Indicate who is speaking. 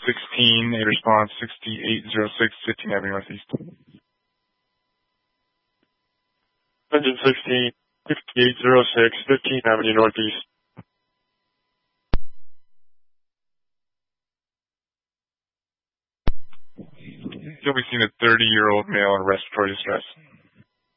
Speaker 1: a response 6806, 15 Avenue Northeast.
Speaker 2: 116, 6806, 15 Avenue Northeast.
Speaker 1: You'll be seeing a 30-year-old male in respiratory distress.